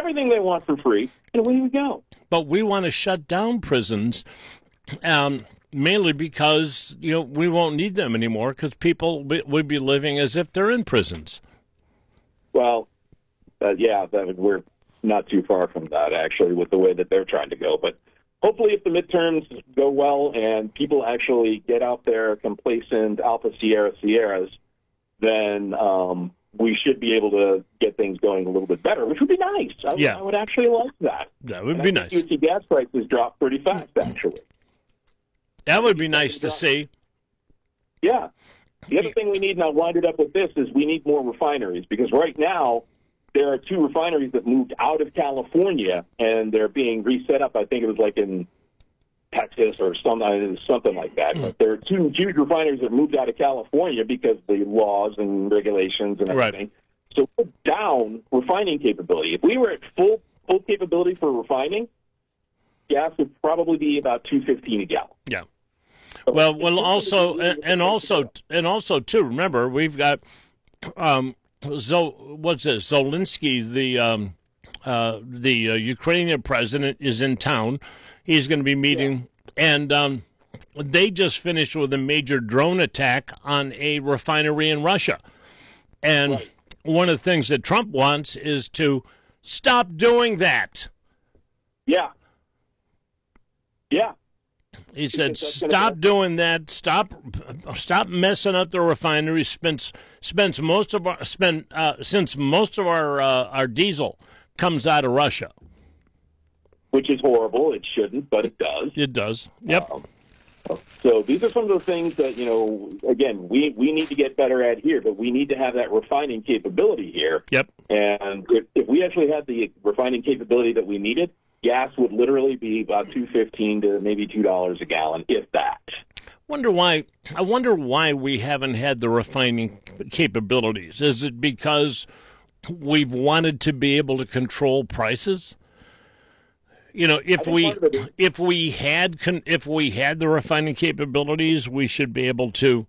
everything they want for free, and away we go. But we want to shut down prisons, mainly because we won't need them anymore because people would be living as if they're in prisons. Well, we're not too far from that, actually, with the way that they're trying to go. But hopefully if the midterms go well and people actually get out their complacent Alpha Sierras, then we should be able to get things going a little bit better, which would be nice. I would actually like that. That would be nice. You see gas prices drop pretty fast, actually. That would be nice to see. Yeah. The other thing we need, and I'll wind it up with this, is we need more refineries, because right now there are 2 refineries that moved out of California, and they're being reset up. I think it was like in Texas or something like that. But there are 2 huge refineries that moved out of California because of the laws and regulations and everything. Right. So we're down refining capability. If we were at full capability for refining, gas would probably be about $2.15 a gallon. Yeah. Well, also too. Remember, we've got Zelensky, the Ukrainian president, is in town. He's going to be meeting, and they just finished with a major drone attack on a refinery in Russia. And one of the things that Trump wants is to stop doing that. Yeah. Yeah. He said, "Stop doing that. Stop messing up the refinery. Since most of our diesel comes out of Russia, which is horrible. It shouldn't, but it does. It does. Yep. So these are some of the things that again, we need to get better at here, but we need to have that refining capability here. Yep. And if we actually had the refining capability that we needed, gas would literally be about $2.15 to maybe $2 a gallon, if that. I wonder why we haven't had the refining capabilities. Is it because we've wanted to be able to control prices? If we had the refining capabilities, we should be able to,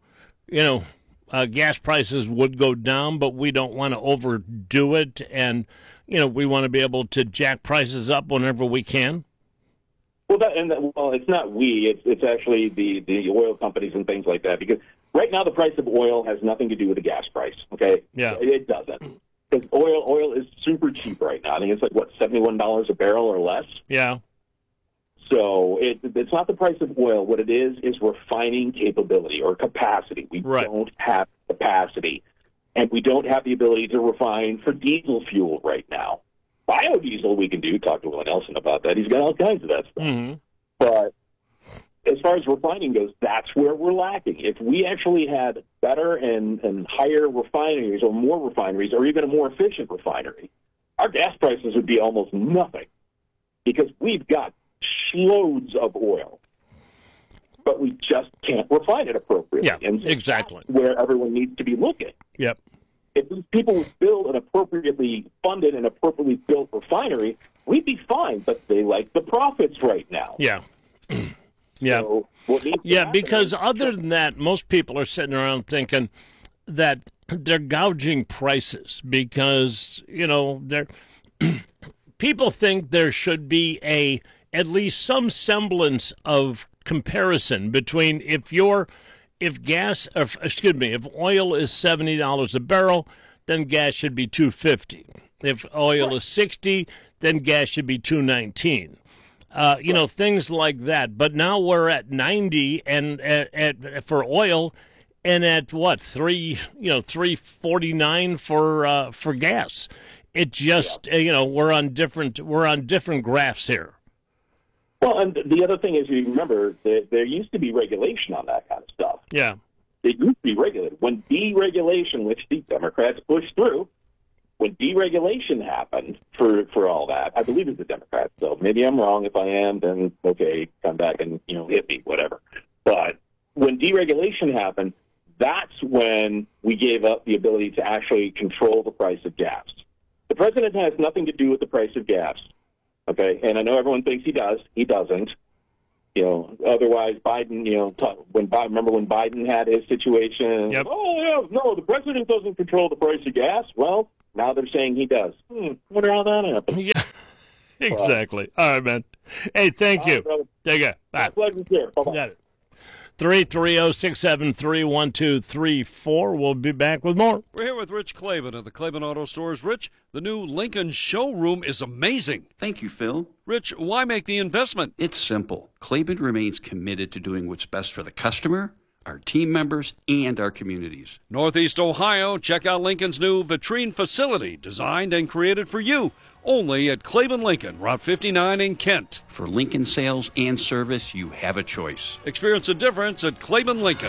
gas prices would go down, but we don't want to overdo it, and we want to be able to jack prices up whenever we can. Well, it's not we. It's actually the oil companies and things like that. Because right now the price of oil has nothing to do with the gas price. Okay, yeah, it doesn't. Because oil is super cheap right now. I think it's like $71 a barrel or less. Yeah. So it's not the price of oil. What it is refining capability or capacity. We don't have capacity. And we don't have the ability to refine for diesel fuel right now. Biodiesel we can do. Talk to Will Nelson about that. He's got all kinds of that stuff. Mm-hmm. But as far as refining goes, that's where we're lacking. If we actually had better and higher refineries or more refineries or even a more efficient refinery, our gas prices would be almost nothing because we've got loads of oil. But we just can't refine it appropriately. Yeah, and so exactly. That's where everyone needs to be looking. Yep. If these people would build an appropriately funded and appropriately built refinery, we'd be fine. But they like the profits right now. Yeah. Yeah. So because other than that, most people are sitting around thinking that they're gouging prices because, they're people think there should be at least some semblance of comparison between if oil is $70 a barrel, then gas should be $2.50. If oil is $60, then gas should be $2.19. Things like that. But now we're at 90 and for oil, and at $3.49 for gas. It just we're on different graphs here. Well, and the other thing is, you remember that there used to be regulation on that kind of stuff. Yeah, it used to be regulated. When deregulation, which the Democrats pushed through, when deregulation happened for all that, I believe it's the Democrats. So maybe I'm wrong. If I am, then okay, come back and hit me, whatever. But when deregulation happened, that's when we gave up the ability to actually control the price of gas. The president has nothing to do with the price of gas. Okay, and I know everyone thinks he does. He doesn't. Otherwise, Biden, remember when Biden had his situation? Yep. Oh, yeah, no, the president doesn't control the price of gas. Well, Now they're saying he does. Wonder how that happened. Yeah, exactly. All right, man. Hey, thank you. Brother. Take care. Bye. Pleasure here. Bye-bye. Got it. 330-673-1234. We'll be back with more. We're here with Rich Klavan of the Klavan Auto Stores. Rich, the new Lincoln showroom is amazing. Thank you, Phil. Rich, why make the investment? It's simple. Klavan remains committed to doing what's best for the customer, our team members, and our communities. Northeast Ohio, check out Lincoln's new vitrine facility, designed and created for you. Only at Klavan Lincoln, Route 59 in Kent. For Lincoln sales and service, you have a choice. Experience the difference at Klavan Lincoln.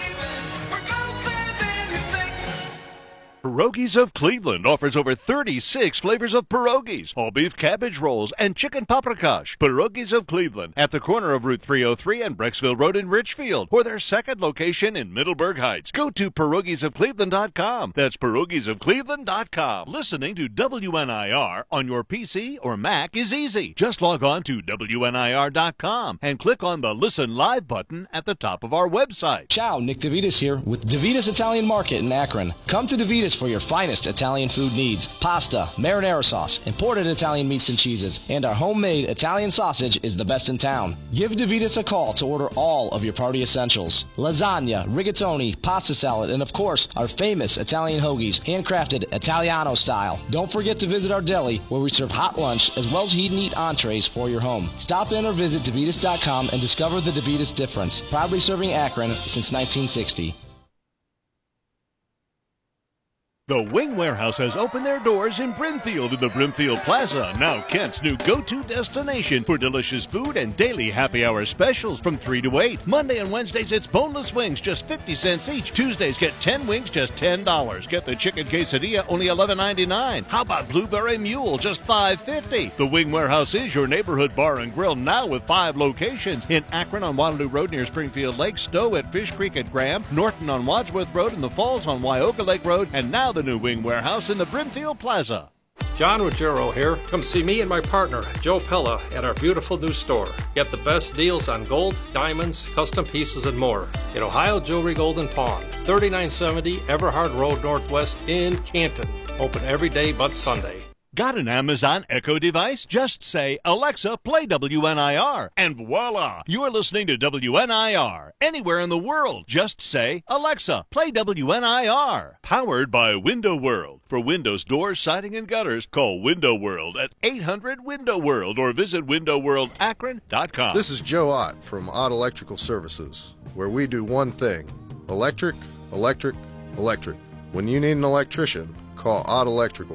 Pierogies of Cleveland offers over 36 flavors of pierogies, all beef cabbage rolls, and chicken paprikash. Pierogies of Cleveland at the corner of Route 303 and Brecksville Road in Richfield, or their second location in Middleburg Heights. Go to pierogiesofcleveland.com. That's pierogiesofcleveland.com. Listening to WNIR on your PC or Mac is easy. Just log on to WNIR.com and click on the Listen Live button at the top of our website. Ciao, Nick DeVitas here with DeVitas Italian Market in Akron. Come to DeVitas for your finest Italian food needs. Pasta, marinara sauce, imported Italian meats and cheeses, and our homemade Italian sausage is the best in town. Give DeVitas a call to order all of your party essentials. Lasagna, rigatoni, pasta salad, and of course, our famous Italian hoagies, handcrafted Italiano style. Don't forget to visit our deli where we serve hot lunch as well as heat and eat entrees for your home. Stop in or visit DeVitas.com and discover the DeVitas difference. Proudly serving Akron since 1960. The Wing Warehouse has opened their doors in Brimfield in the Brimfield Plaza, now Kent's new go-to destination for delicious food and daily happy hour specials from 3 to 8. Monday and Wednesdays, it's boneless wings, just 50 cents each. Tuesdays, get 10 wings, just $10. Get the chicken quesadilla, only $11.99. How about blueberry mule, just $5.50? The Wing Warehouse is your neighborhood bar and grill, now with 5 locations. In Akron on Waterloo Road near Springfield Lake, Stowe at Fish Creek at Graham, Norton on Wadsworth Road, and the Falls on Wyoka Lake Road, and now the new Wing Warehouse in the Brimfield Plaza. John Ruggiero here. Come see me and my partner, Joe Pella, at our beautiful new store. Get the best deals on gold, diamonds, custom pieces, and more. At Ohio Jewelry Golden Pawn, 3970 Everhard Road Northwest in Canton. Open every day but Sunday. Got an Amazon Echo device? Just say, Alexa, play WNIR, and voila! You're listening to WNIR. Anywhere in the world, just say, Alexa, play WNIR. Powered by Window World. For windows, doors, siding, and gutters, call Window World at 800-WINDOW WORLD or visit windowworldakron.com. This is Joe Ott from Ott Electrical Services, where we do one thing: electric, electric, electric. When you need an electrician, call Ott Electrical,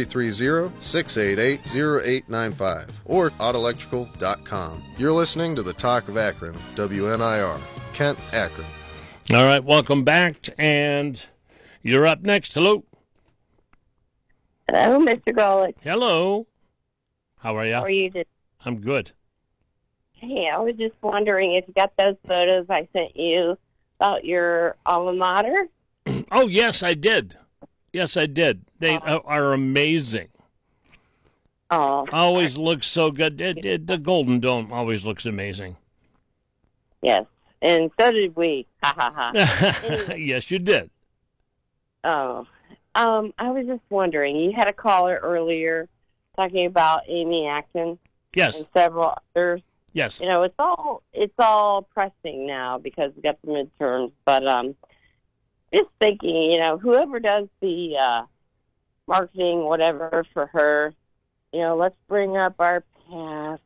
330-688-0895, or ottelectrical.com. You're listening to the Talk of Akron, WNIR, Kent, Akron. All right, welcome back, and you're up next. Hello. Hello, Mr. Golick. Hello. How are you? How are you today? I'm good. Hey, I was just wondering if you got those photos I sent you about your alma mater. Oh, yes, I did. Yes, I did. They are amazing. Oh. Always looks so good. The Golden Dome always looks amazing. Yes, and so did we. Ha, ha, ha. Anyway. Yes, you did. Oh. I was just wondering, you had a caller earlier talking about Amy Acton. Yes. And several others. Yes. You know, it's all pressing now because we got the midterms, but just thinking, you know, whoever does the marketing, whatever, for her, you know, let's bring up our past.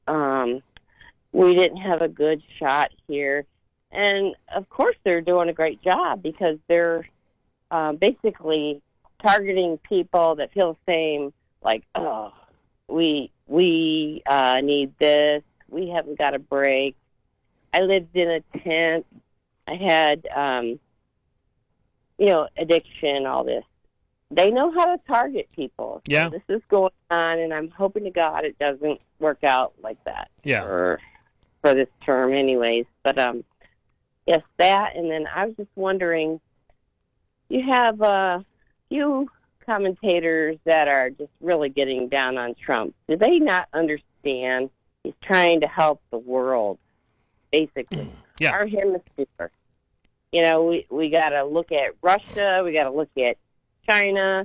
We didn't have a good shot here. And, of course, they're doing a great job because they're basically targeting people that feel the same, like, oh, we need this. We haven't got a break. I lived in a tent. I had, addiction, all this. They know how to target people. Yeah. So this is going on, and I'm hoping to God it doesn't work out like that. Yeah. For this term anyways. But, yes, that, and then I was just wondering, you have a few commentators that are just really getting down on Trump. Do they not understand he's trying to help the world, basically? Yeah. Our hemisphere. You know, we got to look at Russia, we got to look at China,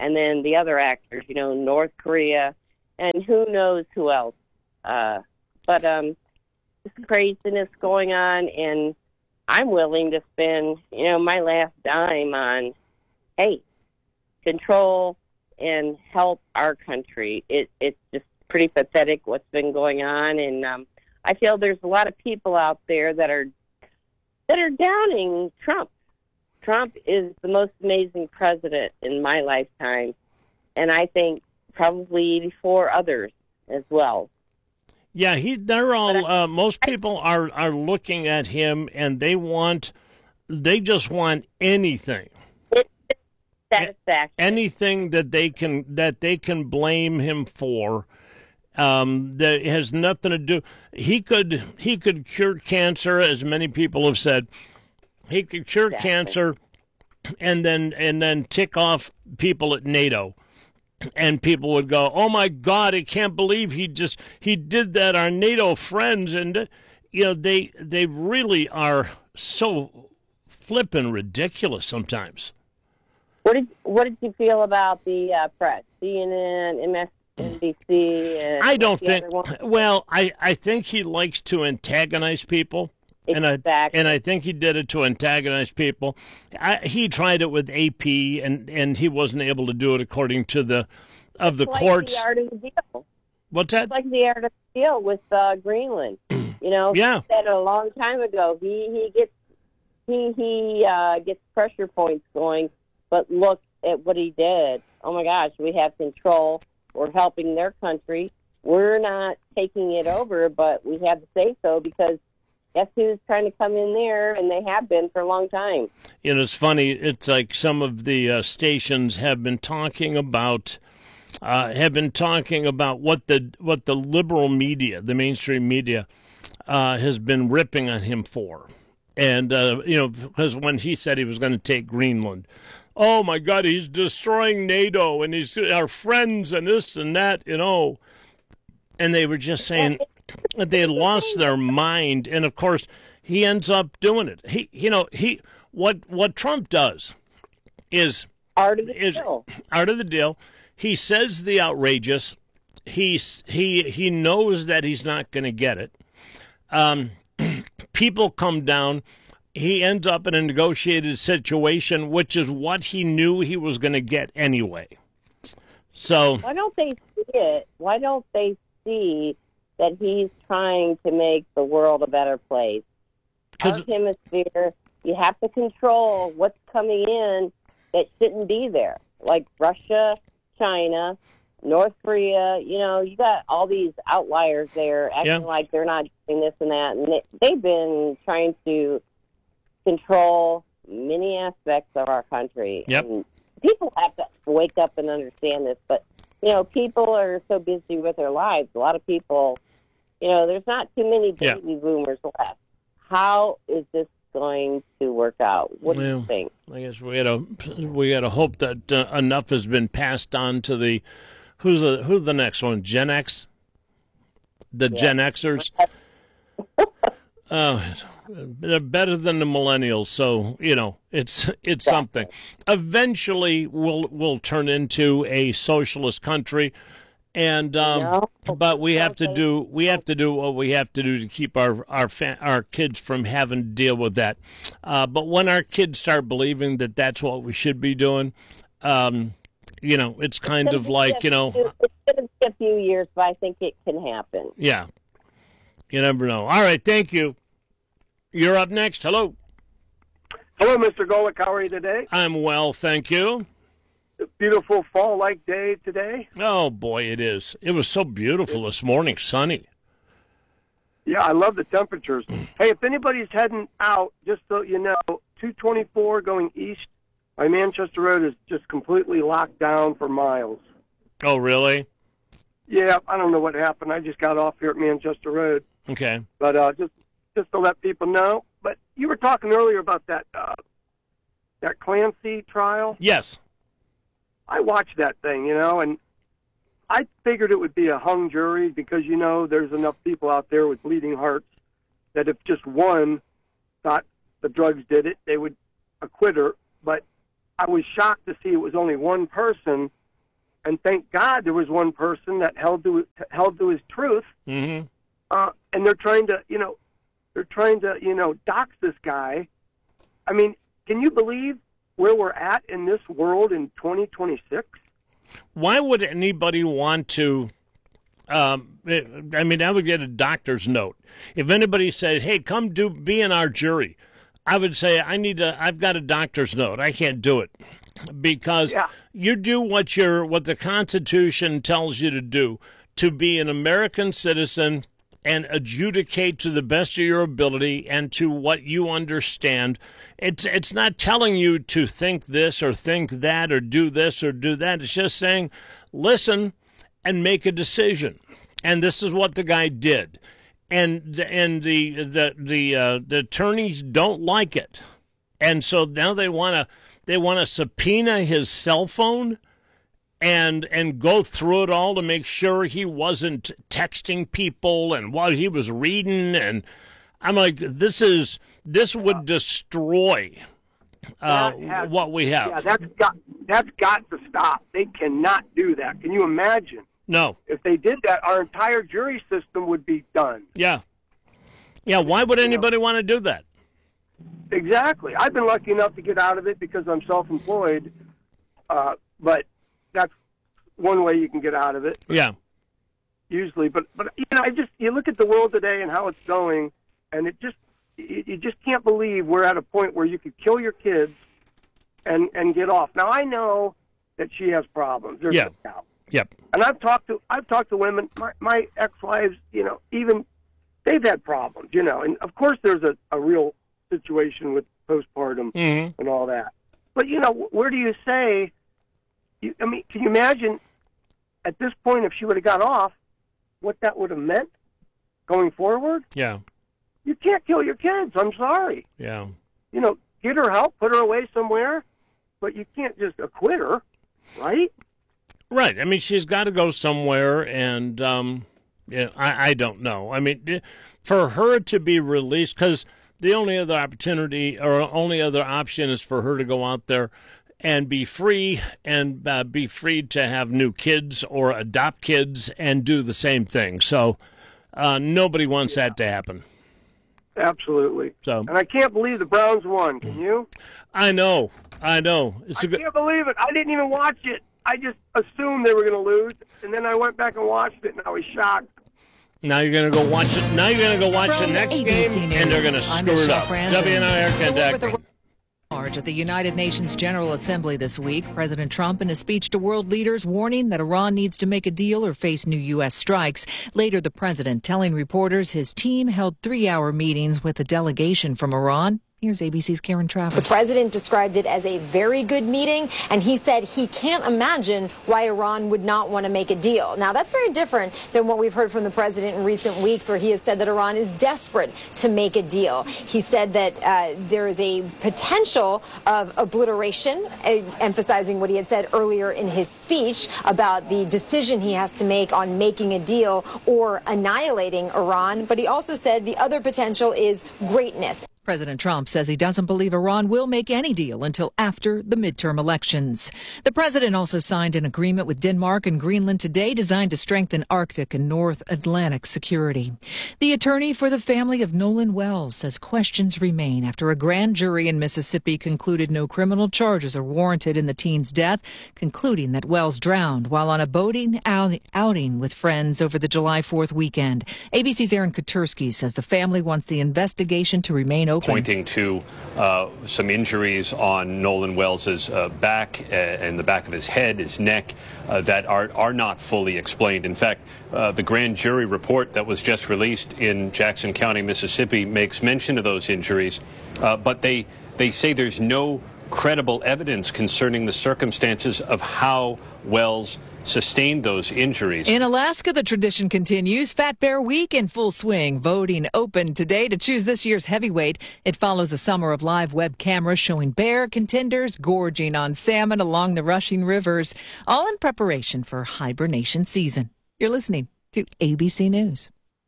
and then the other actors, North Korea, and who knows who else. But this craziness going on, and I'm willing to spend, my last dime on, hey, control and help our country. It's just pretty pathetic what's been going on, and I feel there's a lot of people out there that are downing Trump. Trump is the most amazing president in my lifetime, and I think probably before others as well. Yeah, they're all. Most people are looking at him, and they just want anything. Satisfaction. Anything that they can blame him for. That has nothing to do. He could cure cancer, as many people have said. He could cure cancer, and then tick off people at NATO. And people would go, "Oh my God, I can't believe he did that." Our NATO friends, and they really are so flippin' ridiculous sometimes. What did you feel about the press, CNN, MSNBC? And I don't think. Well, I think he likes to antagonize people. Exactly. And I think he did it to antagonize people. He tried it with AP, and he wasn't able to do it according to the courts. The art of the deal. What's that? It's like the art of the deal with Greenland. Yeah. He said a long time ago. He gets pressure points going, but look at what he did. Oh my gosh, we have control. We're helping their country. We're not taking it over, but we have to say so because. Guess who's trying to come in there, and they have been for a long time. It's funny. It's like some of the stations have been talking about what the liberal media, the mainstream media, has been ripping on him for, and because when he said he was going to take Greenland, oh my God, he's destroying NATO and he's our friends and this and that, and they were just saying. They had lost their mind, and of course, he ends up doing it. What Trump does is art of the deal. He says the outrageous. He knows that he's not going to get it. People come down. He ends up in a negotiated situation, which is what he knew he was going to get anyway. So why don't they see it? Why don't they see that he's trying to make the world a better place? Our hemisphere, you have to control what's coming in that shouldn't be there, like Russia, China, North Korea. You got all these outliers there acting like they're not doing this and that, and they've been trying to control many aspects of our country. Yep. And people have to wake up and understand this, but people are so busy with their lives. A lot of people, there's not too many baby boomers left. How is this going to work out? What do you think? I guess we gotta hope that enough has been passed on to the who's the next one? Gen X, Gen Xers. They're better than the millennials, so it's something. Eventually, we'll turn into a socialist country, and but we have to do what we have to do to keep our kids from having to deal with that. But when our kids start believing that that's what we should be doing, it's kind of like It's going to be a few years, but I think it can happen. Yeah, you never know. All right, thank you. You're up next. Hello. Hello, Mr. Golick. How are you today? I'm well, thank you. A beautiful fall-like day today. Oh, boy, it is. It was so beautiful this morning, sunny. Yeah, I love the temperatures. Hey, if anybody's heading out, just so you know, 224 going east by Manchester Road is just completely locked down for miles. Oh, really? Yeah, I don't know what happened. I just got off here at Manchester Road. Okay. But just to let people know. But you were talking earlier about that Clancy trial. Yes. I watched that thing, and I figured it would be a hung jury because, there's enough people out there with bleeding hearts that if just one thought the drugs did it, they would acquit her. But I was shocked to see it was only one person, and thank God there was one person that held to his truth. Mm-hmm. And they're trying to, dox this guy. I mean, can you believe where we're at in this world in 2026? Why would anybody want to? I would get a doctor's note if anybody said, "Hey, come be in our jury." I would say, I've got a doctor's note. I can't do it because you do what the Constitution tells you to do, to be an American citizen and adjudicate to the best of your ability and to what you understand. It's not telling you to think this or think that or do this or do that. It's just saying, listen and make a decision. And this is what the guy did. And the attorneys don't like it, and so now they want to subpoena his cell phone, and go through it all to make sure he wasn't texting people and what he was reading. And I'm like, this would destroy what we have. Yeah, that's got to stop. They cannot do that. Can you imagine? No. If they did that, our entire jury system would be done. Yeah. Yeah, why would anybody want to do that? Exactly. I've been lucky enough to get out of it because I'm self-employed, but that's one way you can get out of it. Yeah. Usually. But you look at the world today and how it's going, and you just can't believe we're at a point where you could kill your kids and get off. Now, I know that she has problems. There's no doubt. Yep. And I've talked to women, my ex-wives, even they've had problems, and of course there's a real situation with postpartum and all that. But, where do you say, can you imagine at this point if she would have got off, what that would have meant going forward? Yeah. You can't kill your kids. I'm sorry. Yeah. Get her help, put her away somewhere, but you can't just acquit her, right? Right. I mean, she's got to go somewhere, and I don't know. I mean, for her to be released, because the only other opportunity or only other option is for her to go out there and be free and be free to have new kids or adopt kids and do the same thing. So nobody wants that to happen. Absolutely. So, and I can't believe the Browns won. Can you? I know. I can't believe it. I didn't even watch it. I just assumed they were going to lose, and then I went back and watched it, and I was shocked. Now you're going to go watch it. Now you're going to go watch the next game, and they're going to screw it up. WNIR At the United Nations General Assembly this week, President Trump in a speech to world leaders warning that Iran needs to make a deal or face new U.S. strikes. Later, the president telling reporters his team held 3-hour meetings with a delegation from Iran. Here's ABC's Karen Travers. The president described it as a very good meeting, and he said he can't imagine why Iran would not want to make a deal. Now, that's very different than what we've heard from the president in recent weeks, where he has said that Iran is desperate to make a deal. He said that there is a potential of obliteration, emphasizing what he had said earlier in his speech about the decision he has to make on making a deal or annihilating Iran. But he also said the other potential is greatness. President Trump says he doesn't believe Iran will make any deal until after the midterm elections. The president also signed an agreement with Denmark and Greenland today designed to strengthen Arctic and North Atlantic security. The attorney for the family of Nolan Wells says questions remain after a grand jury in Mississippi concluded no criminal charges are warranted in the teen's death, concluding that Wells drowned while on a boating outing with friends over the July 4th weekend. ABC's Aaron Katursky says the family wants the investigation to remain open. Pointing to some injuries on Nolan Wells's back and the back of his head, his neck, that are not fully explained. In fact, the grand jury report that was just released in Jackson County, Mississippi, makes mention of those injuries, but they say there's no credible evidence concerning the circumstances of how Wells sustained those injuries. In Alaska, the tradition continues. Fat Bear Week in full swing. Voting opened today to choose this year's heavyweight. It follows a summer of live web cameras showing bear contenders gorging on salmon along the rushing rivers, all in preparation for hibernation season. You're listening to ABC News.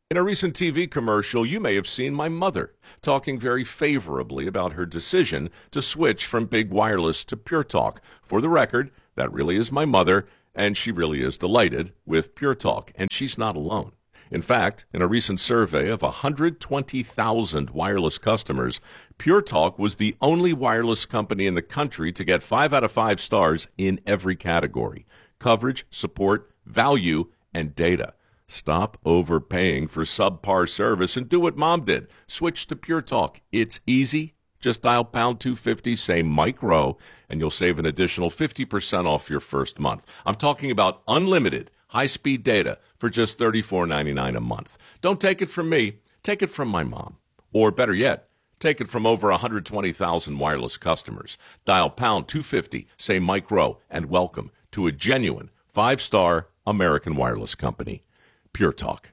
In a recent TV commercial, you may have seen my mother talking very favorably about her decision to switch from big wireless to Pure Talk. For the record, that really is my mother, and she really is delighted with Pure Talk, and she's not alone. In fact, in a recent survey of 120,000 wireless customers, Pure Talk was the only wireless company in the country to get 5 out of 5 stars in every category: coverage, support, value, and data. Stop overpaying for subpar service and do what Mom did. Switch to Pure Talk. It's easy. Just dial pound 250, say Mike Rowe, and you'll save an additional 50% off your first month. I'm talking about unlimited high-speed data for just $34.99 a month. Don't take it from me. Take it from my mom. Or better yet, take it from over 120,000 wireless customers. Dial pound 250, say Mike Rowe, and welcome to a genuine 5-star American wireless company. Pure Talk.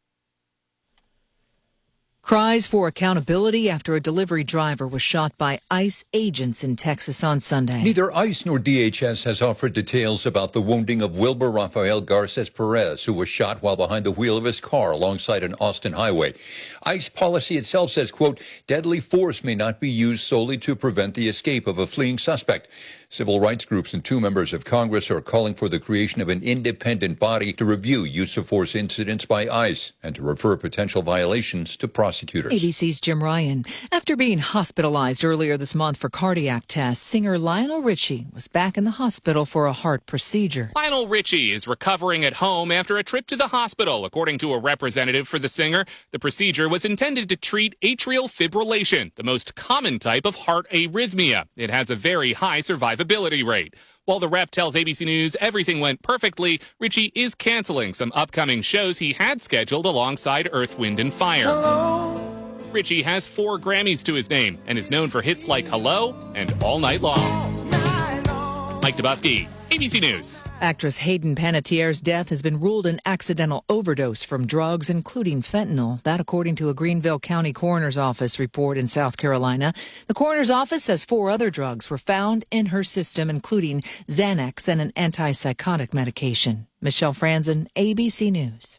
Cries for accountability after a delivery driver was shot by ICE agents in Texas on Sunday. Neither ICE nor DHS has offered details about the wounding of Wilbur Rafael Garces Perez, who was shot while behind the wheel of his car alongside an Austin highway. ICE policy itself says, quote, deadly force may not be used solely to prevent the escape of a fleeing suspect. Civil rights groups and 2 members of Congress are calling for the creation of an independent body to review use of force incidents by ICE and to refer potential violations to prosecutors. ABC's Jim Ryan. After being hospitalized earlier this month for cardiac tests, singer Lionel Richie was back in the hospital for a heart procedure. Lionel Richie is recovering at home after a trip to the hospital. According to a representative for the singer, the procedure was intended to treat atrial fibrillation, the most common type of heart arrhythmia. It has a very high survivability rate. While the rep tells ABC News everything went perfectly, Richie is canceling some upcoming shows he had scheduled alongside Earth, Wind, and Fire. Hello. Richie has 4 Grammys to his name and is known for hits like Hello and All Night Long. Mike Dubusky, ABC News. Actress Hayden Panettiere's death has been ruled an accidental overdose from drugs, including fentanyl. That according to a Greenville County Coroner's Office report in South Carolina. The Coroner's Office says 4 other drugs were found in her system, including Xanax and an antipsychotic medication. Michelle Franzen, ABC News.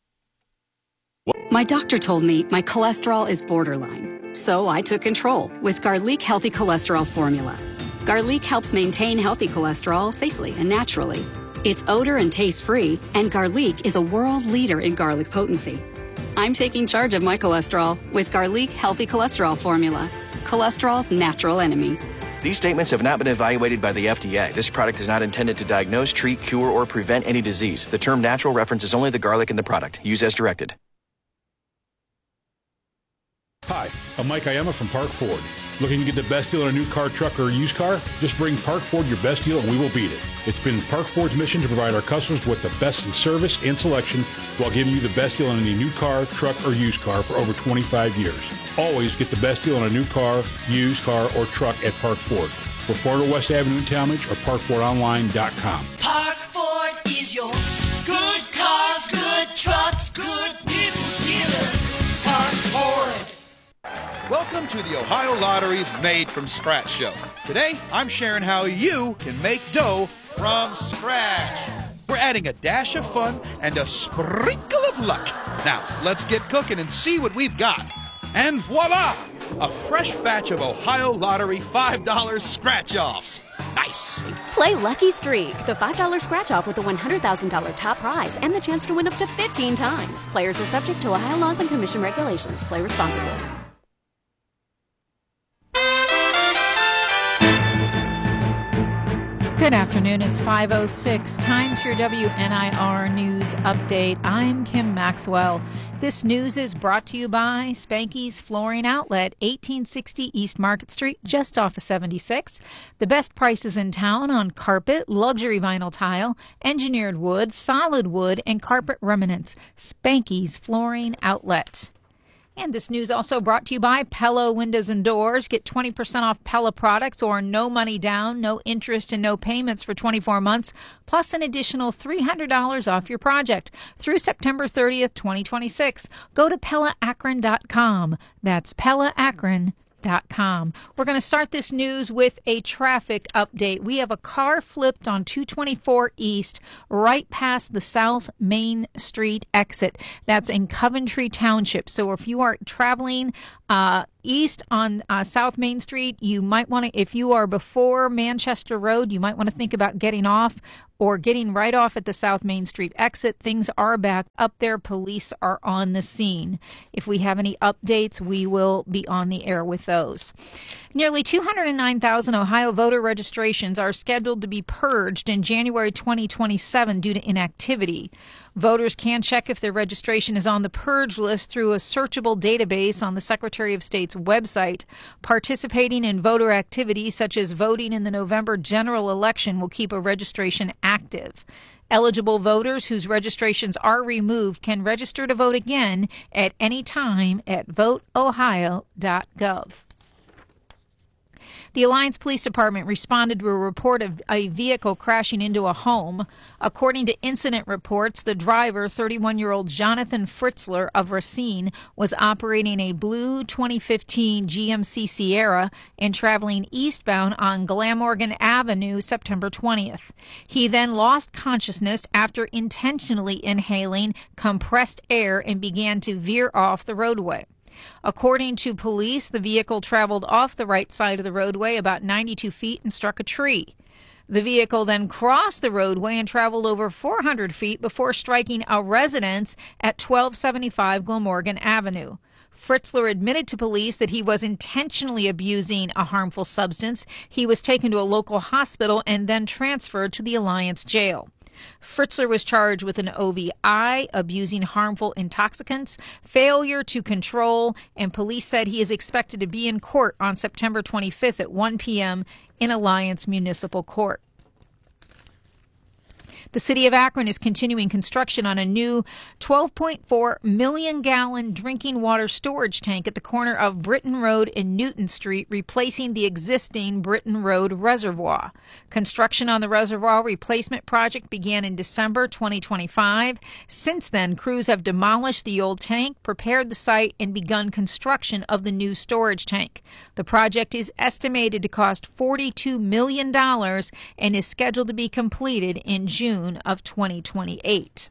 My doctor told me my cholesterol is borderline, so I took control with Garlic Healthy Cholesterol Formula. Garlic helps maintain healthy cholesterol safely and naturally. It's odor and taste-free, and Garlic is a world leader in garlic potency. I'm taking charge of my cholesterol with Garlic Healthy Cholesterol Formula, cholesterol's natural enemy. These statements have not been evaluated by the FDA. This product is not intended to diagnose, treat, cure, or prevent any disease. The term natural references only the garlic in the product. Use as directed. Hi, I'm Mike Iama from Park Ford. Looking to get the best deal on a new car, truck, or used car? Just bring Park Ford your best deal and we will beat it. It's been Park Ford's mission to provide our customers with the best in service and selection while giving you the best deal on any new car, truck, or used car for over 25 years. Always get the best deal on a new car, used car, or truck at Park Ford. We're 400 West Avenue in Talmadge or parkfordonline.com. Park Ford is your good cars, good trucks, good people dealer. Park Ford. Welcome to the Ohio Lottery's Made from Scratch show. Today, I'm sharing how you can make dough from scratch. We're adding a dash of fun and a sprinkle of luck. Now, let's get cooking and see what we've got. And voila! A fresh batch of Ohio Lottery $5 scratch-offs. Nice! Play Lucky Streak, the $5 scratch-off with a $100,000 top prize and the chance to win up to 15 times. Players are subject to Ohio laws and commission regulations. Play responsibly. Good afternoon. It's 5:06. Time for your WNIR News Update. I'm Kim Maxwell. This news is brought to you by Spanky's Flooring Outlet, 1860 East Market Street, just off of 76. The best prices in town on carpet, luxury vinyl tile, engineered wood, solid wood, and carpet remnants. Spanky's Flooring Outlet. And this news also brought to you by Pella Windows and Doors. Get 20% off Pella products or no money down, no interest and no payments for 24 months, plus an additional $300 off your project through September 30th, 2026. Go to PellaAkron.com. That's PellaAkron.com. WNIR.com. We're going to start this news with a traffic update. We have a car flipped on 224 East right past the South Main Street exit. That's in Coventry Township. So if you are traveling east on South Main Street, you might want to, if you are before Manchester Road, you might want to think about getting off or getting right off at the South Main Street exit. Things are back up there. Police are on the scene. If we have any updates, we will be on the air with those. Nearly 209,000 Ohio voter registrations are scheduled to be purged in January 2027 due to inactivity. Voters can check if their registration is on the purge list through a searchable database on the Secretary of State's website. Participating in voter activities such as voting in the November general election will keep a registration active. Eligible voters whose registrations are removed can register to vote again at any time at voteohio.gov. The Alliance Police Department responded to a report of a vehicle crashing into a home. According to incident reports, the driver, 31-year-old Jonathan Fritzler of Racine, was operating a blue 2015 GMC Sierra and traveling eastbound on Glamorgan Avenue September 20th. He then lost consciousness after intentionally inhaling compressed air and began to veer off the roadway. According to police, the vehicle traveled off the right side of the roadway about 92 feet and struck a tree. The vehicle then crossed the roadway and traveled over 400 feet before striking a residence at 1275 Glamorgan Avenue. Fritzler admitted to police that he was intentionally abusing a harmful substance. He was taken to a local hospital and then transferred to the Alliance jail. Fritzler was charged with an OVI, abusing harmful intoxicants, failure to control, and police said he is expected to be in court on September 25th at 1 p.m. in Alliance Municipal Court. The city of Akron is continuing construction on a new 12.4 million-gallon drinking water storage tank at the corner of Britton Road and Newton Street, replacing the existing Britton Road reservoir. Construction on the reservoir replacement project began in December 2025. Since then, crews have demolished the old tank, prepared the site, and begun construction of the new storage tank. The project is estimated to cost $42 million and is scheduled to be completed in June of 2028.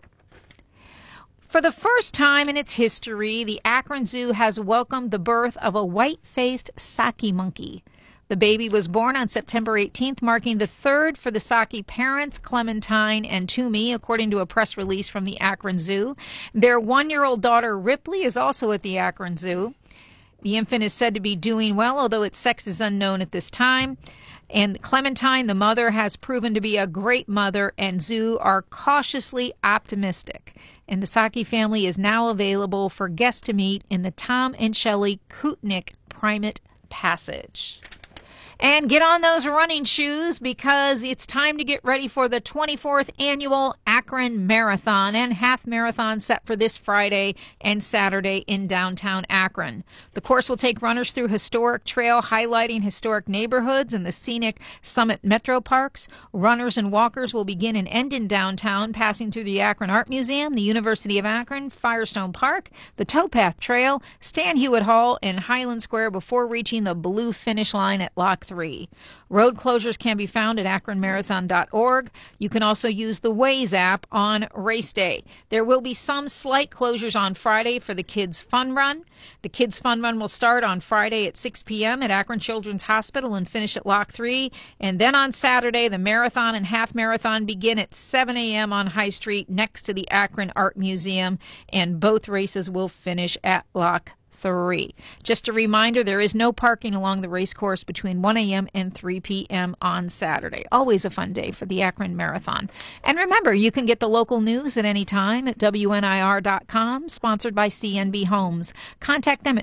For the first time in its history, the Akron Zoo has welcomed the birth of a white-faced Saki monkey. The baby was born on September 18th, marking the third for the Saki parents, Clementine and Toomey, according to a press release from the Akron Zoo. Their 1-year-old daughter, Ripley, is also at the Akron Zoo. The infant is said to be doing well, although its sex is unknown at this time. And Clementine, the mother, has proven to be a great mother, and Zoo are cautiously optimistic. And the Saki family is now available for guests to meet in the Tom and Shelley Kutnick Primate Passage. And get on those running shoes because it's time to get ready for the 24th annual Akron Marathon and half marathon set for this Friday and Saturday in downtown Akron. The course will take runners through historic trail highlighting historic neighborhoods and the scenic Summit Metro Parks. Runners and walkers will begin and end in downtown, passing through the Akron Art Museum, the University of Akron, Firestone Park, the Towpath Trail, Stan Hewitt Hall, and Highland Square before reaching the blue finish line at Lock 3. Road closures can be found at akronmarathon.org. You can also use the Waze app on race day. There will be some slight closures on Friday for the Kids Fun Run. The Kids Fun Run will start on Friday at 6 p.m. at Akron Children's Hospital and finish at Lock 3. And then on Saturday, the marathon and half marathon begin at 7 a.m. on High Street next to the Akron Art Museum, and both races will finish at Lock 3. Just a reminder, there is no parking along the race course between 1 a.m. and 3 p.m. on Saturday. Always a fun day for the Akron Marathon. And remember, you can get the local news at any time at WNIR.com, sponsored by CNB Homes. Contact them at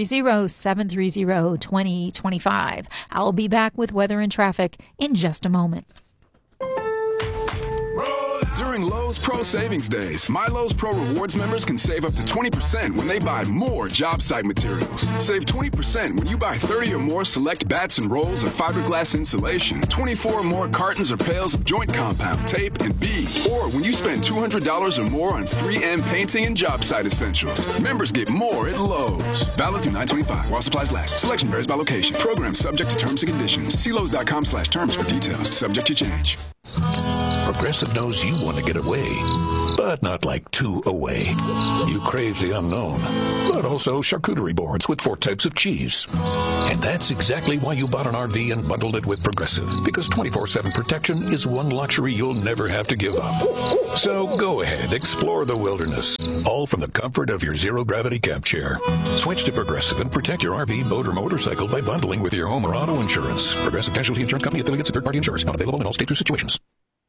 330-730-2025. I'll be back with weather and traffic in just a moment. During low Lowe's Pro Savings Days. My Lowe's Pro Rewards members can save up to 20% when they buy more job site materials. Save 20% when you buy 30 or more select bats and rolls of fiberglass insulation, 24 or more cartons or pails of joint compound, tape, and bead. Or when you spend $200 or more on 3M painting and job site essentials. Members get more at Lowe's. Valid through 9/25 while supplies last. Selection varies by location. Program subject to terms and conditions. See Lowe's.com/terms for details. Subject to change. Progressive knows you want to get away, but not like too away. You crave the unknown, but also charcuterie boards with 4 types of cheese. And that's exactly why you bought an RV and bundled it with Progressive, because 24/7 protection is one luxury you'll never have to give up. So go ahead, explore the wilderness, all from the comfort of your zero-gravity camp chair. Switch to Progressive and protect your RV, boat, or motorcycle by bundling with your home or auto insurance. Progressive Casualty Insurance Company, affiliates, and third-party insurers. Not available in all states or situations.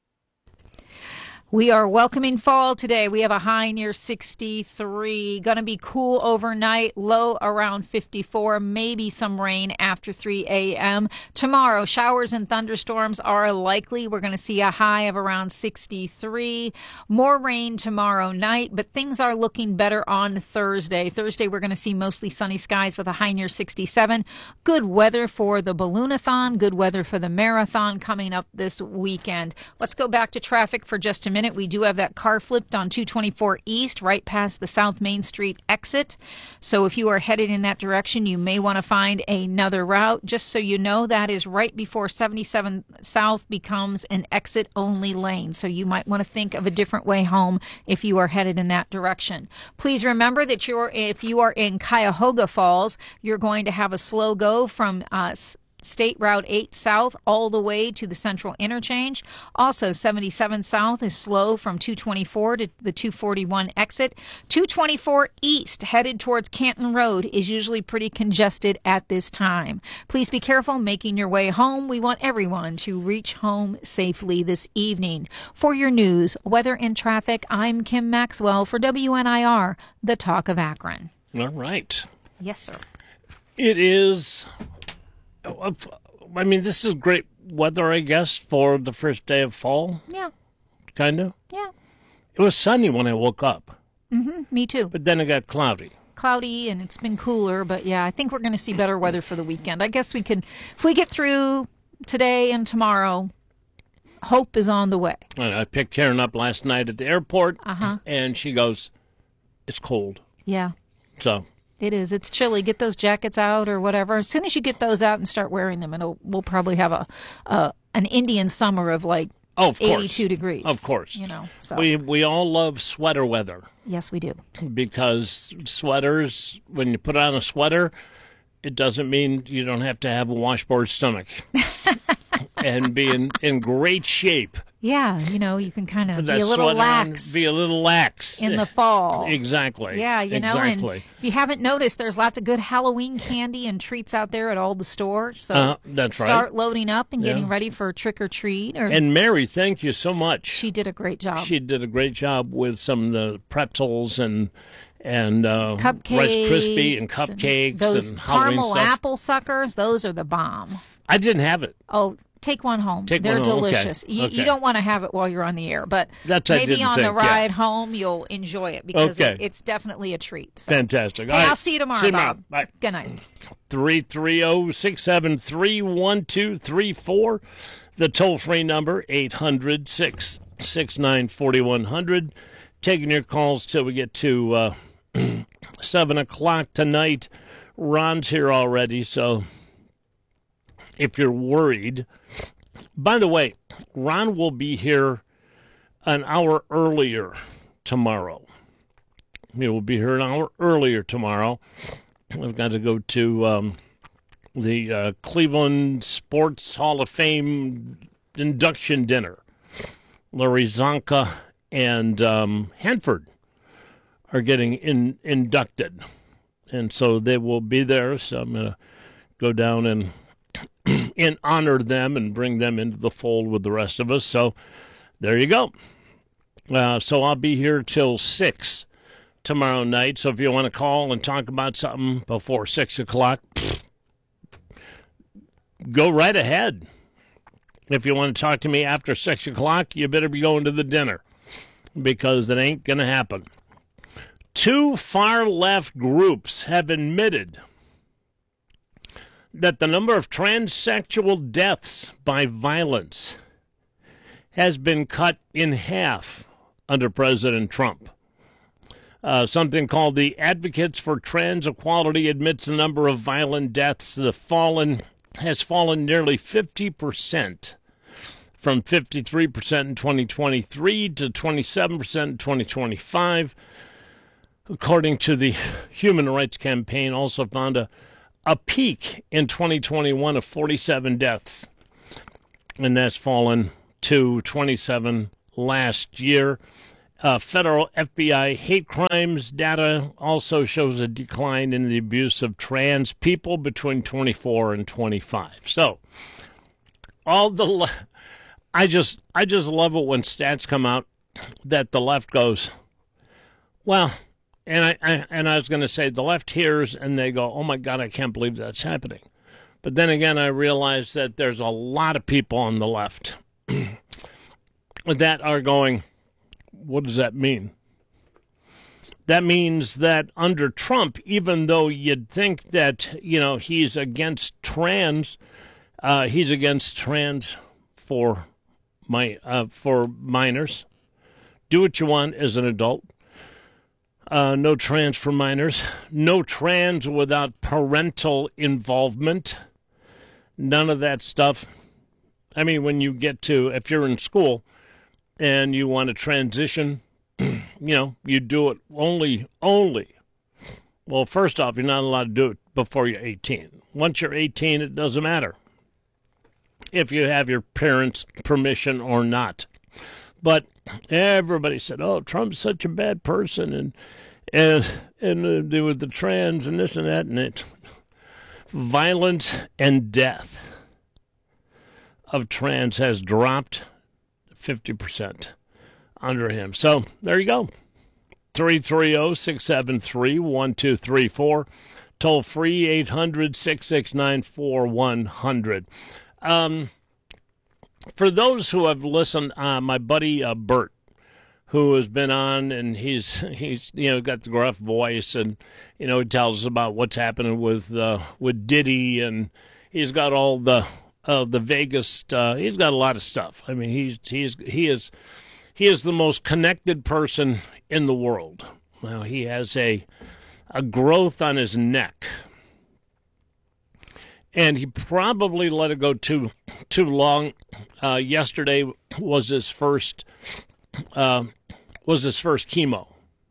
We are welcoming fall today. We have a high near 63. Going to be cool overnight, low around 54, maybe some rain after 3 a.m. Tomorrow, showers and thunderstorms are likely. We're going to see a high of around 63. More rain tomorrow night, but things are looking better on Thursday. Thursday, we're going to see mostly sunny skies with a high near 67. Good weather for the Balloonathon, good weather for the marathon coming up this weekend. Let's go back to traffic for just a minute. We do have that car flipped on 224 East, right past the South Main Street exit. So if you are headed in that direction, you may want to find another route. Just so you know, that is right before 77 South becomes an exit-only lane. So you might want to think of a different way home if you are headed in that direction. Please remember that if you are in Cuyahoga Falls, you're going to have a slow go from State Route 8 South all the way to the Central Interchange. Also, 77 South is slow from 224 to the 241 exit. 224 East headed towards Canton Road is usually pretty congested at this time. Please be careful making your way home. We want everyone to reach home safely this evening. For your news, weather, and traffic, I'm Kim Maxwell for WNIR, the Talk of Akron. All right. Yes, sir. It is... I mean, this is great weather, I guess, for the first day of fall. Yeah. Kind of? Yeah. It was sunny when I woke up. Mm-hmm. Me too. But then it got cloudy. Cloudy, and it's been cooler. But, yeah, I think we're going to see better weather for the weekend. I guess we could, if we get through today and tomorrow, hope is on the way. And I picked Karen up last night at the airport, and she goes, it's cold. Yeah. So... It is. It's chilly. Get those jackets out or whatever. As soon as you get those out and start wearing them, we'll probably have an Indian summer of like 82 degrees. Of course. You know. So we all love sweater weather. Yes, we do. Because sweaters, when you put on a sweater, it doesn't mean you don't have to have a washboard stomach and be in great shape. Yeah, you know, you can kind of be a little lax. Be a little lax. In the fall. Exactly. Yeah, you know, and if you haven't noticed, there's lots of good Halloween candy and treats out there at all the stores. So that's right. Start loading up and getting ready for trick or treat. And Mary, thank you so much. She did a great job. She did a great job with some of the pretzels and cupcakes, Rice Krispie and cupcakes, those and Halloween caramel stuff. apple suckers. Those are the bomb. I didn't have it. Oh. Take one home. They're one home. Delicious. Okay. You don't want to have it while you're on the air, but maybe on the ride home you'll enjoy it because it's definitely a treat. So. Fantastic. Hey, I'll see you tomorrow, Bob. Bye. Good night. 330-673-1234. The toll-free number, 800-669-4100. Taking your calls till we get to 7 o'clock tonight. Ron's here already, so... if you're worried. By the way, Ron will be here an hour earlier tomorrow. He will be here an hour earlier tomorrow. I've got to go to the Cleveland Sports Hall of Fame induction dinner. Larry Zonka and Hanford are getting inducted. And so they will be there, so I'm going to go down and honor them and bring them into the fold with the rest of us. So there you go. So I'll be here till 6 tomorrow night. So if you want to call and talk about something before 6 o'clock, go right ahead. If you want to talk to me after 6 o'clock, you better be going to the dinner. because it ain't going to happen. Two far-left groups have admitted that the number of transsexual deaths by violence has been cut in half under President Trump. Something called the Advocates for Trans Equality admits the number of violent deaths has fallen nearly 50%, from 53% in 2023 to 27% in 2025. According to the Human Rights Campaign, also found a peak in 2021 of 47 deaths, and that's fallen to 27 last year. Federal FBI hate crimes data also shows a decline in the abuse of trans people between 24 and 25. So, I just love it when stats come out that the left goes, well, and I was going to say the left hears and they go, oh my God, I can't believe that's happening. But then again, I realize that there's a lot of people on the left that are going, what does that mean? That means that under Trump, even though you'd think that, he's against trans, he's against trans for minors. Do what you want as an adult. No trans for minors. No trans without parental involvement. None of that stuff. I mean, when you get to, if you're in school and you want to transition, you do it only. Well, first off, you're not allowed to do it before you're 18. Once you're 18, it doesn't matter if you have your parents' permission or not. But everybody said, oh, Trump's such a bad person, and with the trans and this and that, and it. Violence and death of trans has dropped 50% under him. So there you go. 330-673-1234. Toll free 800-669-4100. For those who have listened, my buddy Bert, who has been on, and he's got the gruff voice, and he tells us about what's happening with Diddy, and he's got all the Vegas. He's got a lot of stuff. I mean, he is the most connected person in the world. Well, he has a growth on his neck, and he probably let it go too long. Yesterday was his first chemo.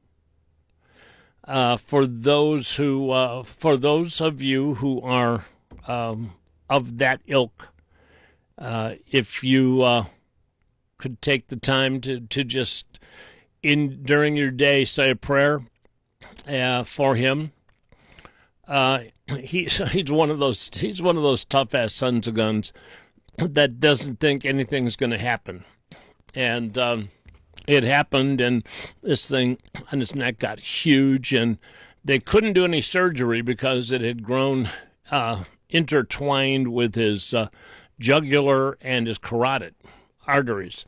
For those of you who are of that ilk, if you could take the time to just during your day say a prayer for him. He's one of those tough ass sons of guns that doesn't think anything's going to happen, and it happened, and this thing on his neck got huge, and they couldn't do any surgery because it had grown intertwined with his jugular and his carotid arteries.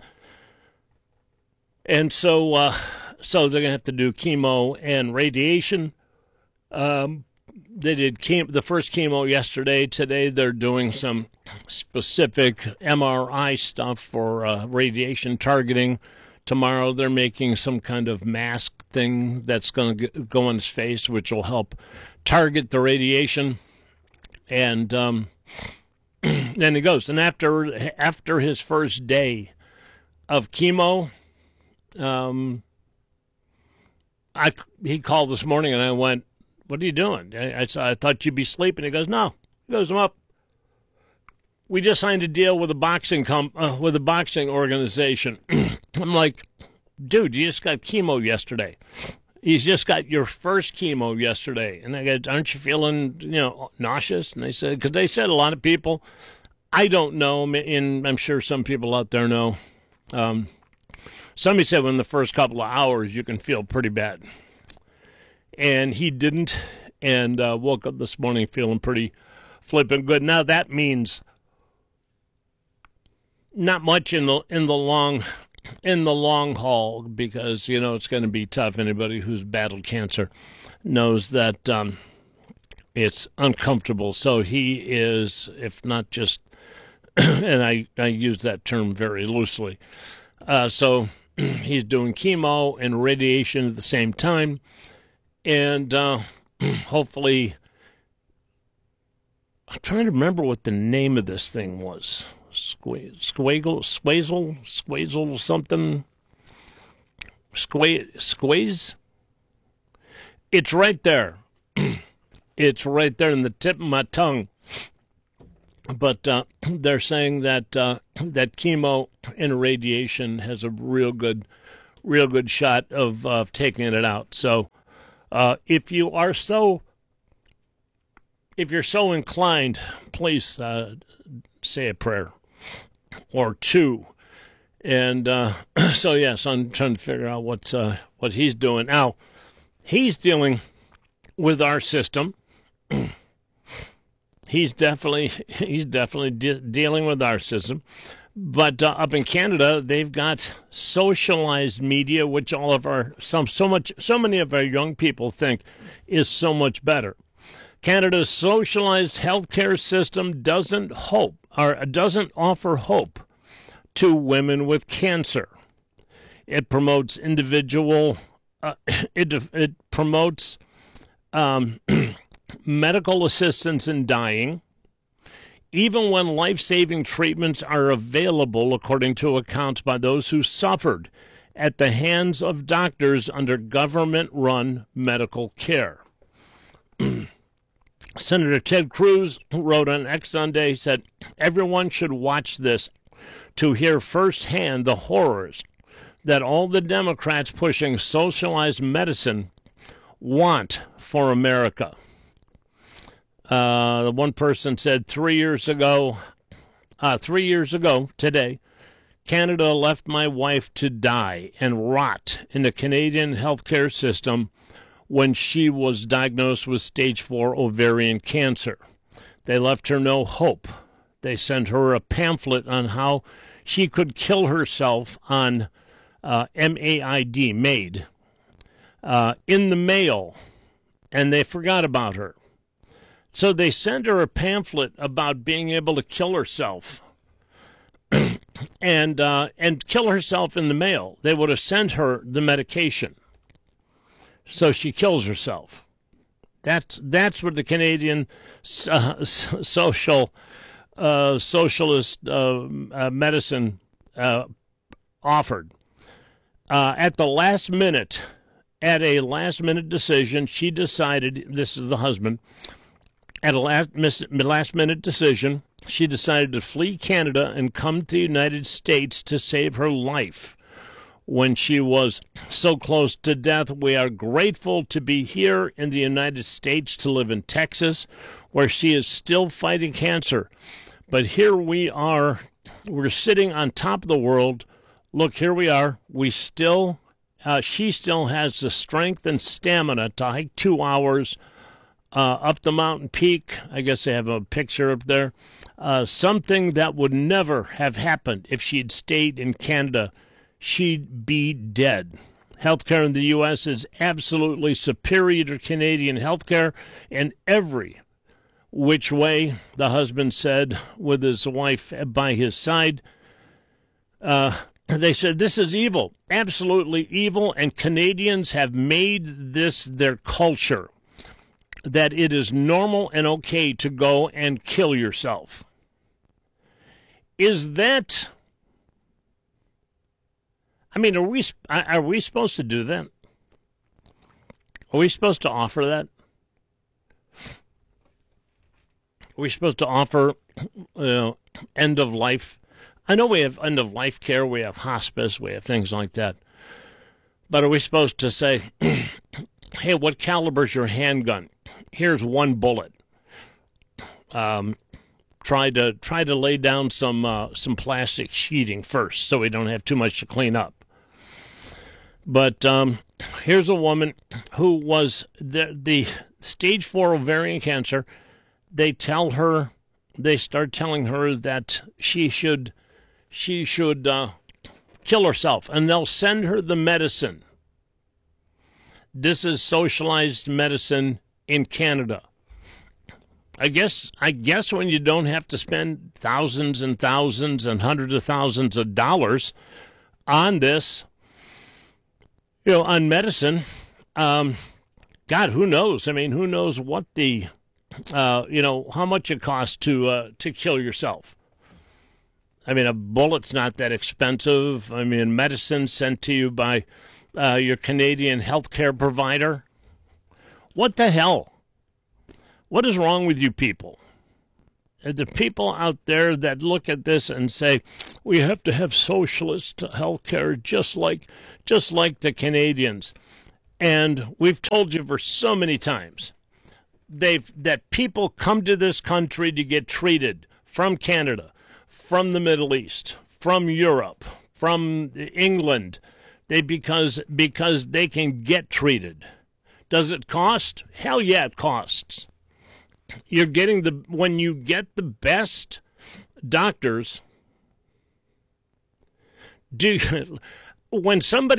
And so they're going to have to do chemo and radiation. They did the first chemo yesterday. Today they're doing some specific MRI stuff for radiation targeting. Tomorrow they're making some kind of mask thing that's going to go on his face, which will help target the radiation. And then he goes. And after his first day of chemo, he called this morning, and I went, "What are you doing?" I thought you'd be sleeping. He goes, "No." He goes, "I'm up. We just signed a deal with a boxing organization." I'm like, "Dude, you just got chemo yesterday. You just got your first chemo yesterday." And I go, "Aren't you feeling, nauseous?" And they said, because they said a lot of people, I don't know, and I'm sure some people out there know. Somebody said within the first couple of hours you can feel pretty bad. And he didn't, and woke up this morning feeling pretty flippin' good. Now that means not much in the long in the long haul, because, it's going to be tough. Anybody who's battled cancer knows that it's uncomfortable. So he is, if not just, and I use that term very loosely, so he's doing chemo and radiation at the same time, and hopefully, I'm trying to remember what the name of this thing was. Squazel something. Squaze? It's right there. It's right there in the tip of my tongue. But they're saying that that chemo and radiation has a real good shot of taking it out. So if you're so inclined, please say a prayer or two. And so yes, I'm trying to figure out what he's doing now. He's dealing with our system. He's definitely dealing with our system. But up in Canada, they've got socialized media, which so many of our young people think is so much better. Canada's socialized healthcare system doesn't offer hope to women with cancer. It promotes it promotes medical assistance in dying, even when life-saving treatments are available, according to accounts by those who suffered at the hands of doctors under government-run medical care. Senator Ted Cruz wrote on X Sunday, said, "Everyone should watch this to hear firsthand the horrors that all the Democrats pushing socialized medicine want for America." One person said 3 years ago today, Canada left my wife to die and rot in the Canadian healthcare system when she was diagnosed with stage 4 ovarian cancer. They left her no hope. They sent her a pamphlet on how she could kill herself on MAID, MAID, in the mail, and they forgot about her. So they sent her a pamphlet about being able to kill herself and kill herself in the mail. They would have sent her the medication. So she kills herself. That's what the Canadian socialist medicine offered. At a last minute decision, she decided, this is the husband, at a last minute decision, she decided to flee Canada and come to the United States to save her life. When she was so close to death, we are grateful to be here in the United States, to live in Texas, where she is still fighting cancer. But here we are, we're sitting on top of the world. Look, here we are. She still has the strength and stamina to hike 2 hours up the mountain peak. I guess they have a picture up there. Something that would never have happened if she'd stayed in Canada. She'd be dead. Healthcare in the U.S. is absolutely superior to Canadian healthcare in every which way, the husband said, with his wife by his side. They said, this is evil, absolutely evil, and Canadians have made this their culture, that it is normal and okay to go and kill yourself. Is that... I mean, are we supposed to do that? Are we supposed to offer that? Are we supposed to offer end of life? I know we have end of life care, we have hospice, we have things like that. But are we supposed to say, hey, what caliber's your handgun? Here's one bullet. Try to lay down some plastic sheeting first, so we don't have too much to clean up. But here's a woman who was the stage 4 ovarian cancer. They start telling her that she should kill kill herself, and they'll send her the medicine. This is socialized medicine in Canada. I guess when you don't have to spend thousands and thousands and hundreds of thousands of dollars on this, on medicine, God, who knows? I mean, who knows what the, how much it costs to kill yourself. I mean, a bullet's not that expensive. I mean, medicine sent to you by your Canadian healthcare provider. What the hell? What is wrong with you people? Are there people out there that look at this and say, we have to have socialist healthcare just like the Canadians? And we've told you for so many times that people come to this country to get treated from Canada, from the Middle East, from Europe, from England, because they can get treated. Does it cost? Hell yeah, it costs. You're getting when you get the best doctors. When some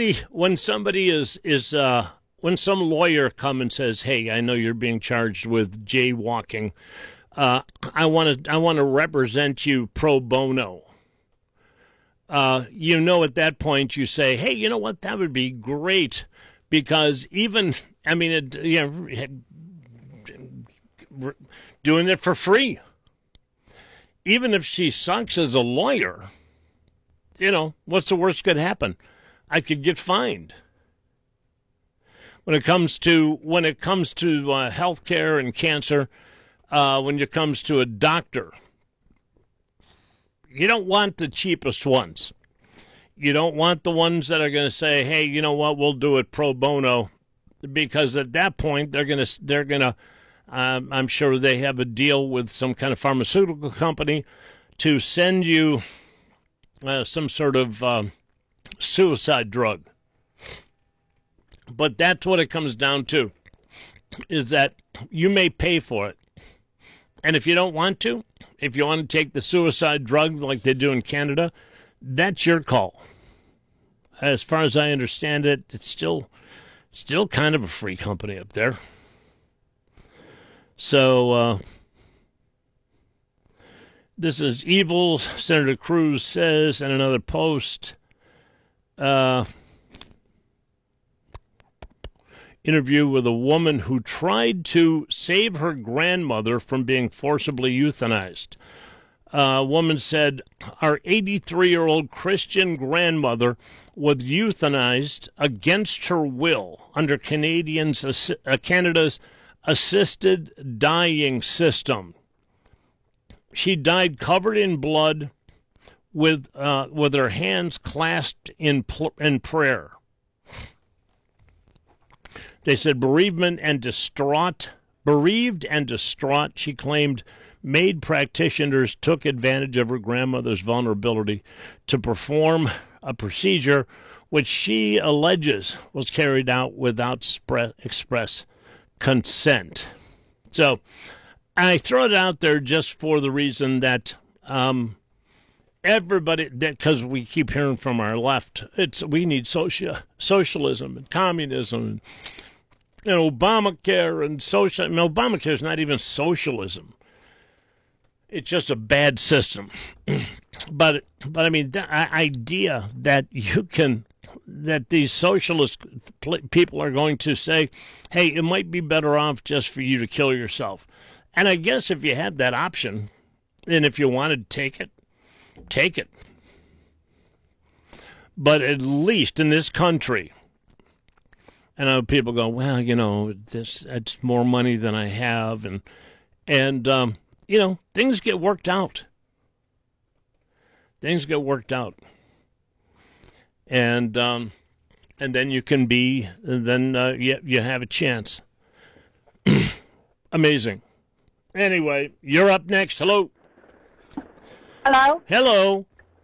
lawyer come and says, "Hey, I know you're being charged with jaywalking. I want to represent you pro bono." At that point you say, "Hey, you know what? That would be great," because doing it for free. Even if she sucks as a lawyer, what's the worst could happen? I could get fined. When it comes to health care and cancer, when it comes to a doctor, you don't want the cheapest ones. You don't want the ones that are going to say, "Hey, you know what? We'll do it pro bono," because at that point they're gonna. I'm sure they have a deal with some kind of pharmaceutical company to send you some sort of suicide drug. But that's what it comes down to, is that you may pay for it. And if you don't want to, if you want to take the suicide drug like they do in Canada, that's your call. As far as I understand it, it's still kind of a free company up there. So, this is evil, Senator Cruz says in another post. Interview with a woman who tried to save her grandmother from being forcibly euthanized. A woman said, "Our 83-year-old Christian grandmother was euthanized against her will under Canada's assisted dying system. She died covered in blood with her hands clasped in prayer." They said bereaved and distraught, she claimed MAID practitioners took advantage of her grandmother's vulnerability to perform a procedure which she alleges was carried out without express consent. So I throw it out there just for the reason that everybody, because we keep hearing from our left, we need socialism and communism and Obamacare and social. I mean, Obamacare is not even socialism. It's just a bad system. But I mean, the idea that that these socialist people are going to say, "Hey, it might be better off just for you to kill yourself." And I guess if you had that option, and if you wanted to take it, take it. But at least in this country, I know people go, "Well, it's more money than I have," and things get worked out. Things get worked out. And then you can you have a chance. Amazing. Anyway, you're up next. Hello. Hello. Hello.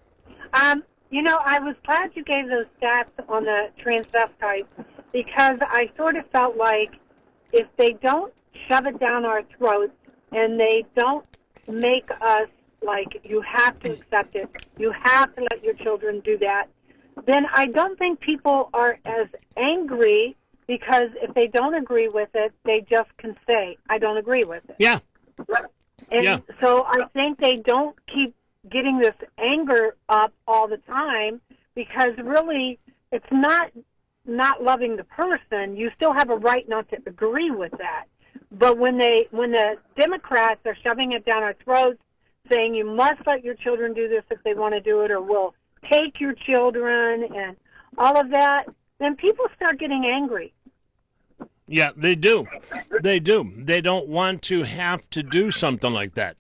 I was glad you gave those stats on the transvestites, because I sort of felt like if they don't shove it down our throats and they don't make us like, you have to accept it, you have to let your children do that, then I don't think people are as angry, because if they don't agree with it, they just can say, I don't agree with it. Yeah. And so I think they don't keep getting this anger up all the time, because really it's not loving the person. You still have a right not to agree with that. But when the Democrats are shoving it down our throats, saying you must let your children do this if they want to do it, or we'll take your children and all of that, then people start getting angry. Yeah, they do. They do. They don't want to have to do something like that.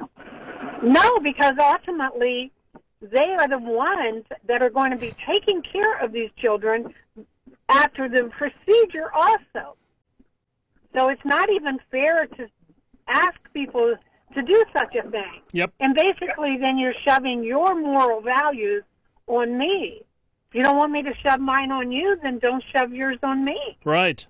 No, because ultimately they are the ones that are going to be taking care of these children after the procedure also. So it's not even fair to ask people to do such a thing. Yep. And basically then you're shoving your moral values on me. If you don't want me to shove mine on you, then don't shove yours on me. Right.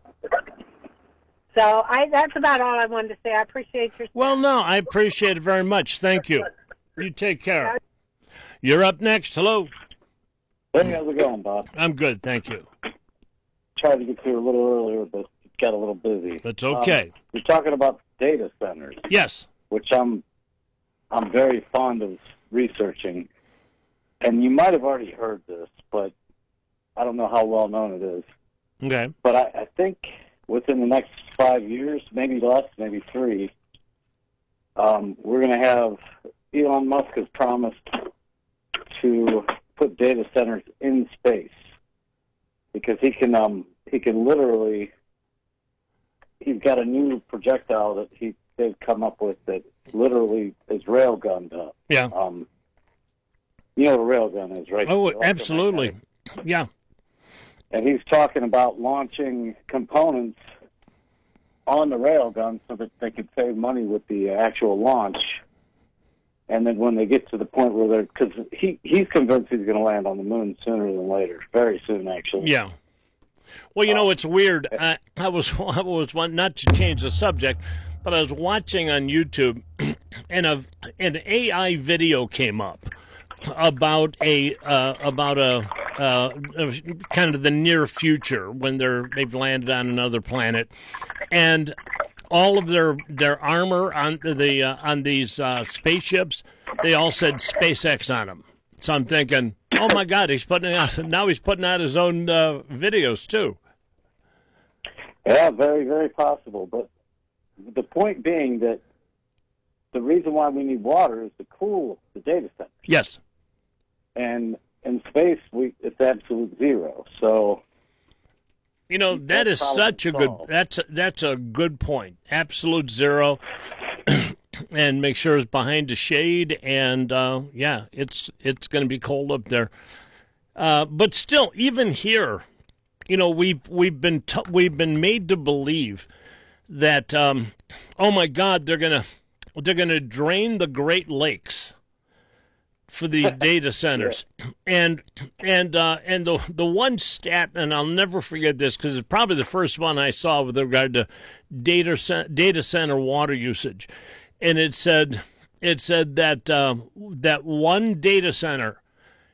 So that's about all I wanted to say. I appreciate your... Well, no, I appreciate it very much. Thank you. You take care. You're up next. Hello. Hey, how's it going, Bob? I'm good, thank you. Tried to get here a little earlier, but got a little busy. That's okay. You're talking about data centers. Yes. Which I'm very fond of researching. And you might have already heard this, but I don't know how well known it is. Okay. But I think within the next 5 years, maybe less, maybe 3, we're going to have... Elon Musk has promised to put data centers in space, because he can literally, he's got a new projectile that they've come up with that literally is railgunned up. Yeah. You know what a railgun is, right? Oh, absolutely. Yeah. And he's talking about launching components on the railgun so that they could save money with the actual launch. And then when they get to the point where they're, because he's convinced he's going to land on the moon sooner than later, very soon actually. Yeah. Well, you know, it's weird. I was not to change the subject, but I was watching on YouTube, and an AI video came up about a kind of the near future when they've landed on another planet, and all of their armor on these spaceships, they all said SpaceX on them. So I'm thinking, oh my God, he's putting out his own videos too. Yeah, very, very possible. But the point being that the reason why we need water is to cool the data center. Yes. And in space, it's absolute zero. So. You know, that is such a good. That's a good point. Absolute zero, and make sure it's behind the shade. And yeah, it's going to be cold up there. But still, even here, you know, we've been made to believe that oh my God, they're gonna drain the Great Lakes for these data centers. And the one stat, and I'll never forget this because it's probably the first one I saw with regard to data center water usage, and it said that one data center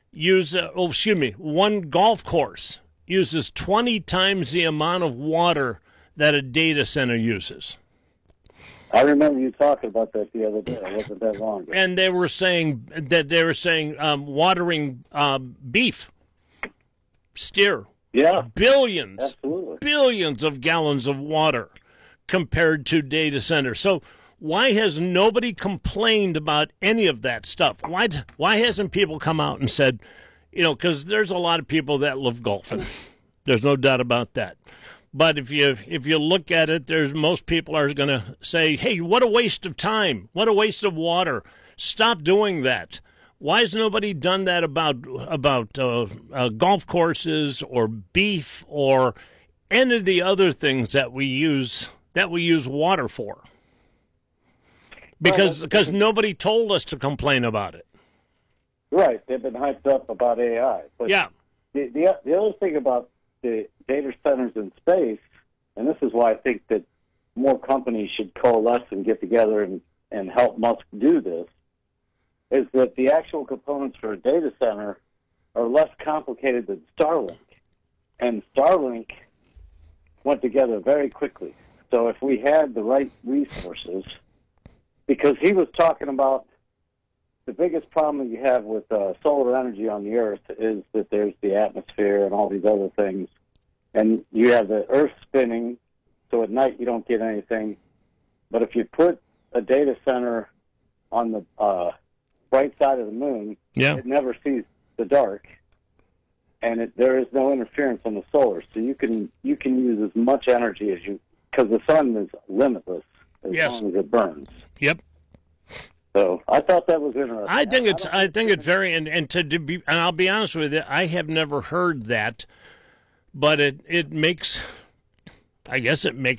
one golf course uses 20 times the amount of water that a data center uses. I remember you talking about that the other day. It wasn't that long ago. And they were saying watering beef, steer. Yeah. Billions of gallons of water compared to data centers. So why has nobody complained about any of that stuff? Why hasn't people come out and said, you know, because there's a lot of people that love golfing. There's no doubt about that. But if you look at it, most people are going to say, hey, what a waste of time. What a waste of water. Stop doing that. Why has nobody done that about golf courses or beef or any of the other things that we use water for? Because nobody told us to complain about it. Right. They've been hyped up about AI. But yeah. The other thing about the data centers in space, and this is why I think that more companies should coalesce and get together and help Musk do this, is that the actual components for a data center are less complicated than Starlink. And Starlink went together very quickly. So if we had the right resources, because he was talking about the biggest problem that you have with solar energy on the Earth is that there's the atmosphere and all these other things. And you have the Earth spinning, so at night you don't get anything. But if you put a data center on the bright side of the moon, it never sees the dark. And there is no interference on the solar, so you can use as much energy as you, because the sun is limitless as long as it burns. Yep. So I thought that was interesting. I think it's very and I'll be honest with you, I have never heard that, but it makes